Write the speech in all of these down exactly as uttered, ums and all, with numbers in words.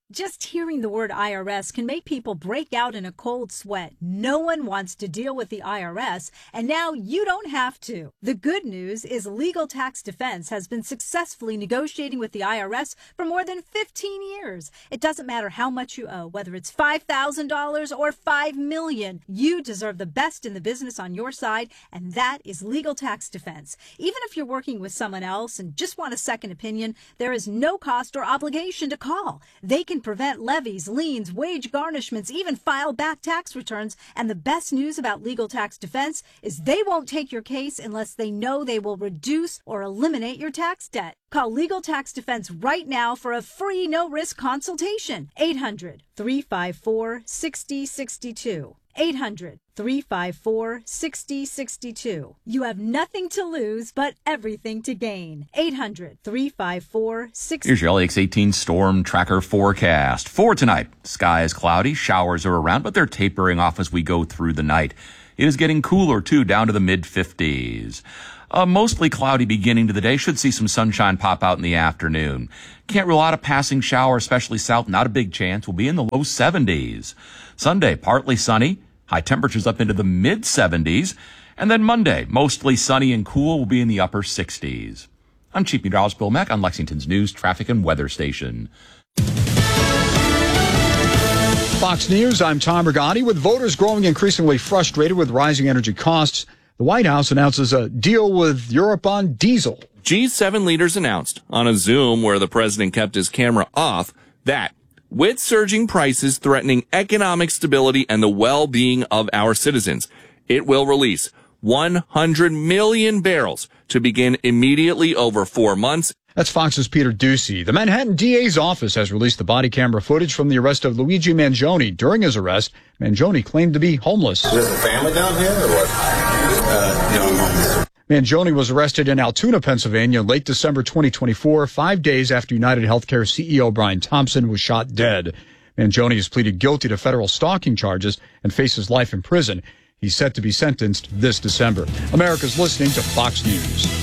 Just hearing the word I R S can make people break out in a cold sweat. No one wants to deal with the I R S, and now you don't have to. The good news is Legal Tax Defense has been successfully negotiating with the I R S for more than fifteen years. It doesn't matter how much you owe, whether it's five thousand dollars or five million dollars. You deserve the best in the business on your side, and that is Legal Tax Defense. Even if you're working with someone else and just want a second opinion, there is no cost or obligation to call. They can prevent levies, liens, wage garnishments, even file back tax returns. And the best news about Legal Tax Defense is they won't take your case unless they know they will reduce or eliminate your tax debt. Call Legal Tax Defense right now for a free no-risk consultation. eight hundred, three five four, six zero six two. eight hundred, three five four, six zero six two. You have nothing to lose, but everything to gain. eight hundred, three five four, six zero six two. Here's your L A X eighteen Storm Tracker forecast. For tonight, sky is cloudy, showers are around, but they're tapering off as we go through the night. It is getting cooler, too, down to the mid fifties. A mostly cloudy beginning to the day. Should see some sunshine pop out in the afternoon. Can't rule out a passing shower, especially south. Not a big chance. We'll be in the low seventies. Sunday, partly sunny. High temperatures up into the mid seventies. And then Monday, mostly sunny and cool. Will be in the upper sixties. I'm Chief Meteorologist Bill Mack on Lexington's News, Traffic, and Weather Station. Fox News, I'm Tom Rigotti. With voters growing increasingly frustrated with rising energy costs, the White House announces a deal with Europe on diesel. G seven leaders announced on a Zoom where the president kept his camera off that with surging prices threatening economic stability and the well-being of our citizens, it will release one hundred million barrels to begin immediately over four months. That's Fox's Peter Ducey. The Manhattan D A's office has released the body camera footage from the arrest of Luigi Mangione. During his arrest, Mangione claimed to be homeless. Is there a family down here or what? Uh, no, I'm homeless. Mangione was arrested in Altoona, Pennsylvania, late December twenty twenty-four, five days after United Healthcare C E O Brian Thompson was shot dead. Mangione has pleaded guilty to federal stalking charges and faces life in prison. He's set to be sentenced this December. America's listening to Fox News.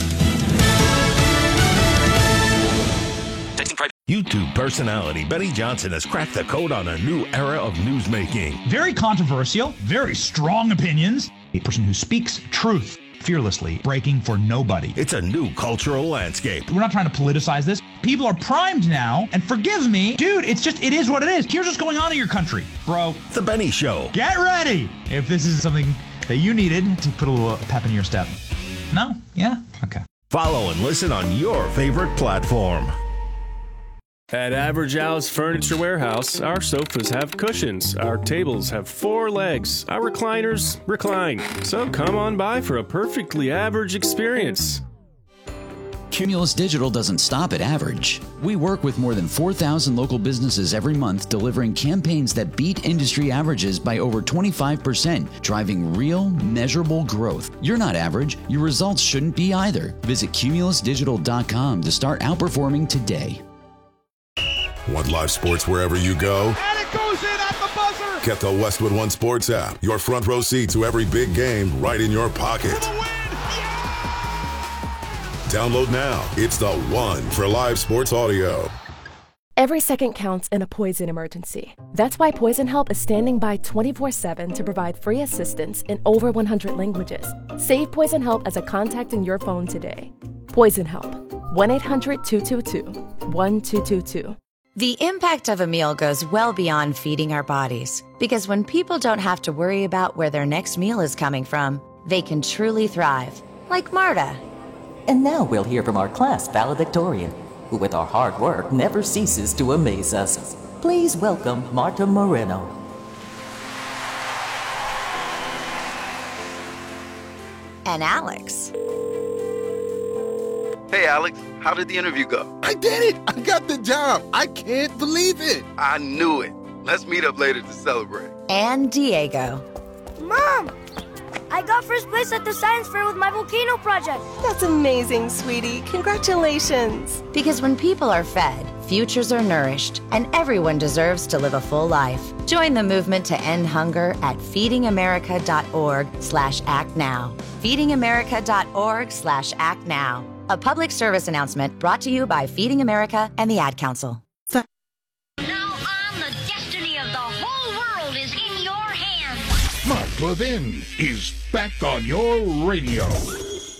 YouTube personality Benny Johnson has cracked the code on a new era of newsmaking. Very controversial, very strong opinions. A person who speaks truth fearlessly, breaking for nobody. It's a new cultural landscape. We're not trying to politicize this. People are primed now, and forgive me, dude, it's just, it is what it is. Here's what's going on in your country, bro. The Benny Show. Get ready if this is something that you needed to put a little pep in your step. No? Yeah? Okay. Follow and listen on your favorite platform. At Average Al's Furniture Warehouse, our sofas have cushions, our tables have four legs, our recliners recline. So come on by for a perfectly average experience. Cumulus Digital doesn't stop at average. We work with more than four thousand local businesses every month, delivering campaigns that beat industry averages by over twenty-five percent, driving real, measurable growth. You're not average. Your results shouldn't be either. Visit cumulus digital dot com to start outperforming today. Want live sports wherever you go? And it goes in at the buzzer! Get the Westwood One Sports app. Your front row seat to every big game right in your pocket. For the win! Yeah! Download now. It's the one for live sports audio. Every second counts in a poison emergency. That's why Poison Help is standing by twenty-four seven to provide free assistance in over one hundred languages. Save Poison Help as a contact in your phone today. Poison Help. one eight hundred two two two one two two two. The impact of a meal goes well beyond feeding our bodies, because when people don't have to worry about where their next meal is coming from, they can truly thrive, like Marta. And now we'll hear from our class valedictorian, who with our hard work never ceases to amaze us. Please welcome Marta Moreno. And Alex. Hey, Alex, how did the interview go? I did it! I got the job! I can't believe it! I knew it. Let's meet up later to celebrate. And Diego. Mom! I got first place at the science fair with my volcano project. That's amazing, sweetie. Congratulations. Because when people are fed, futures are nourished, and everyone deserves to live a full life. Join the movement to end hunger at feedingamerica.org slash act now. feedingamerica.org slash act now. A public service announcement brought to you by Feeding America and the Ad Council. Now The destiny of the whole world is in your hands. Mark Levin is back on your radio.